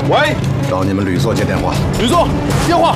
喂， 找你们旅座接电话。 旅座，电话。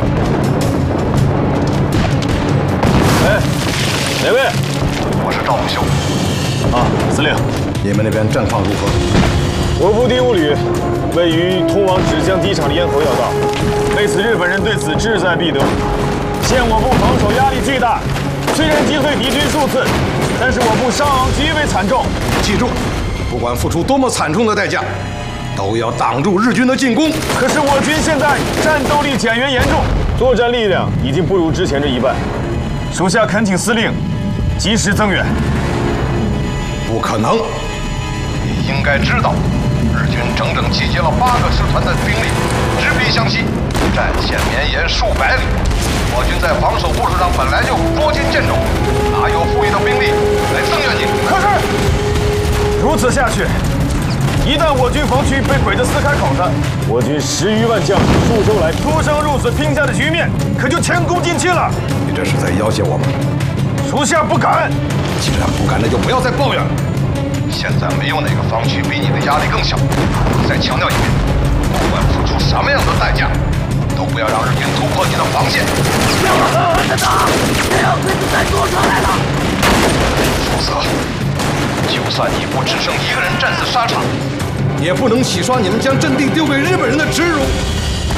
哎，哪位？ 我是赵永修。 啊，司令。 你们那边战况如何？ 我部第5旅位于通往芷江机场的咽喉要道，为此日本人对此志在必得。现我部防守压力巨大，虽然击退敌军数次，但是我部伤亡极为惨重。 记住，不管付出多么惨重的代价，都要挡住日军的进攻。 可是我军现在战斗力减员严重，作战力量已经不如之前这一半。属下恳请司令及时增援。 不可能！你应该知道，日军整整集结了8个师团的兵力，直逼湘西，战线绵延数百里。我军在防守部署上本来就捉襟见肘，哪有富裕的兵力来增援你？ 可是，如此下去，一旦我军防区被鬼子撕开口子，我军10余万将士数周来出生入死拼下的局面，可就前功尽弃了。 你这是在要挟我们？ 属下不敢。 既然不敢，那就不要再抱怨了。现在没有哪个防区比你的压力更小。再强调一遍，不管付出什么样的代价，都不要让日军突破你的防线。 真的，没有鬼子再多上来了。 否则，就算你部只剩1个人战死沙场，也不能洗刷你们将阵地丢给日本人的耻辱。